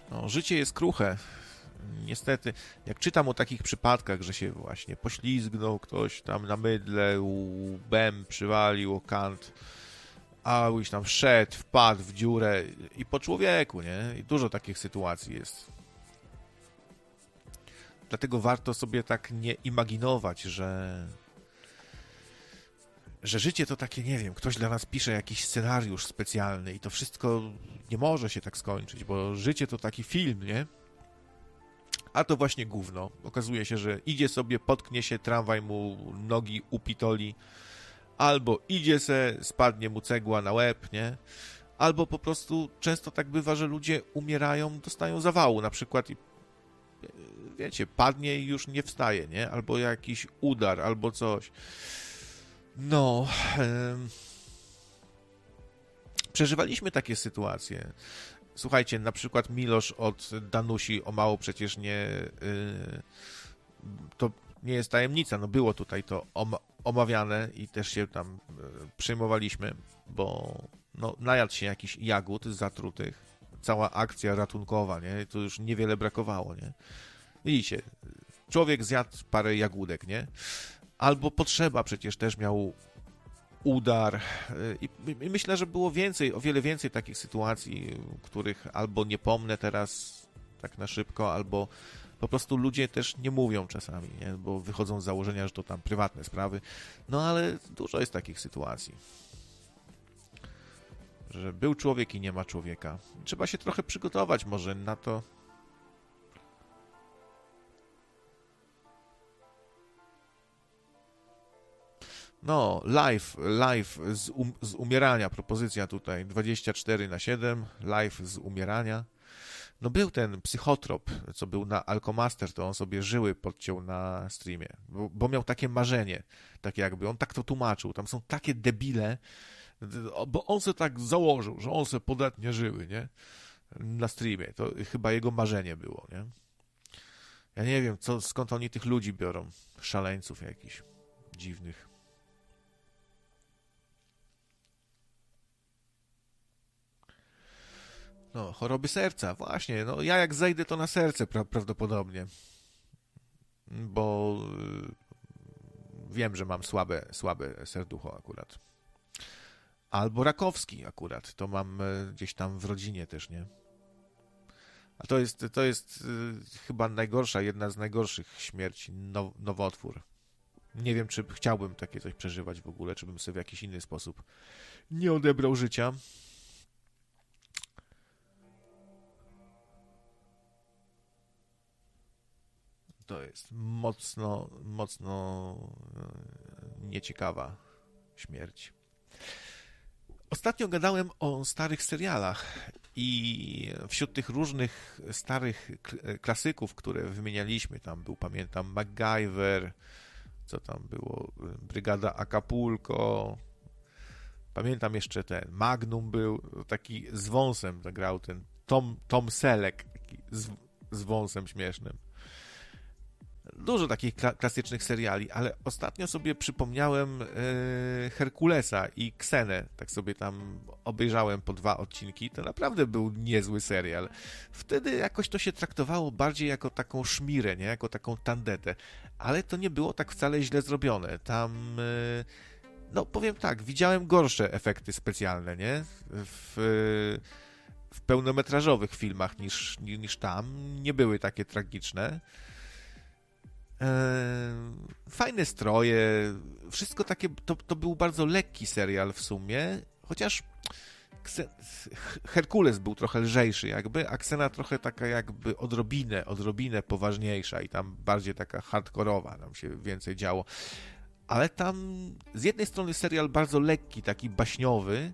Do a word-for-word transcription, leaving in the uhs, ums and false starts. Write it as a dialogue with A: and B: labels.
A: No, życie jest kruche. Niestety, jak czytam o takich przypadkach, że się właśnie poślizgnął ktoś tam na mydle, łbem przywalił o kant, a już tam wszedł, wpadł w dziurę i po człowieku, nie? I dużo takich sytuacji jest. Dlatego warto sobie tak nie imaginować, że że życie to takie, nie wiem, ktoś dla nas pisze jakiś scenariusz specjalny i to wszystko nie może się tak skończyć, bo życie to taki film, nie? A to właśnie gówno. Okazuje się, że idzie sobie, potknie się, tramwaj mu nogi upitoli, albo idzie se, spadnie mu cegła na łeb, nie? Albo po prostu często tak bywa, że ludzie umierają, dostają zawału, na przykład i wiecie, padnie i już nie wstaje, nie? Albo jakiś udar, albo coś. No... Em... Przeżywaliśmy takie sytuacje. Słuchajcie, na przykład Milosz od Danusi o mało przecież nie... Yy, to nie jest tajemnica, no było tutaj to om- omawiane i też się tam yy, przejmowaliśmy, bo no, najadł się jakiś jagód zatrutych. Cała akcja ratunkowa, nie? To już niewiele brakowało, nie? Widzicie, człowiek zjadł parę jagódek, nie? Albo potrzeba przecież też miał udar. I, I myślę, że było więcej, o wiele więcej takich sytuacji, których albo nie pomnę teraz tak na szybko, albo po prostu ludzie też nie mówią czasami, nie? Bo wychodzą z założenia, że to tam prywatne sprawy. No ale dużo jest takich sytuacji. Że był człowiek i nie ma człowieka. Trzeba się trochę przygotować może na to. No, live, live z, um, z umierania, propozycja tutaj, dwadzieścia cztery na siedem, live z umierania. No był ten psychotrop, co był na Alkomaster, to on sobie żyły podciął na streamie, bo, bo miał takie marzenie, takie jakby, on tak to tłumaczył, tam są takie debile, bo on se tak założył, że on se podatnie żyły, nie? Na streamie, to chyba jego marzenie było, nie? Ja nie wiem, co, skąd oni tych ludzi biorą, szaleńców jakichś dziwnych. No, choroby serca, właśnie. No, ja jak zejdę, to na serce pra- prawdopodobnie. Bo y, wiem, że mam słabe, słabe serducho akurat. Albo rakowski akurat. To mam y, gdzieś tam w rodzinie też, nie? A to jest, to jest y, chyba najgorsza, jedna z najgorszych śmierci, now, nowotwór. Nie wiem, czy chciałbym takie coś przeżywać w ogóle, czy bym sobie w jakiś inny sposób nie odebrał życia. To jest mocno, mocno nieciekawa śmierć. Ostatnio gadałem o starych serialach i wśród tych różnych starych klasyków, które wymienialiśmy, tam był, pamiętam, MacGyver, co tam było, Brygada Acapulco, pamiętam jeszcze ten Magnum był, taki z wąsem grał ten Tom, Tom Selleck, taki z, z wąsem śmiesznym. Dużo takich kla- klasycznych seriali, ale ostatnio sobie przypomniałem e, Herkulesa i Ksenę. Tak sobie tam obejrzałem po dwa odcinki. To naprawdę był niezły serial. Wtedy jakoś to się traktowało bardziej jako taką szmirę, nie? Jako taką tandetę. Ale to nie było tak wcale źle zrobione. Tam, e, no powiem tak, widziałem gorsze efekty specjalne, nie? W, w pełnometrażowych filmach niż, niż tam. Nie były takie tragiczne. Fajne stroje, wszystko takie, to, to był bardzo lekki serial w sumie, chociaż Herkules był trochę lżejszy jakby, a Ksena trochę taka jakby odrobinę, odrobinę poważniejsza i tam bardziej taka hardkorowa, tam się więcej działo. Ale tam z jednej strony serial bardzo lekki, taki baśniowy,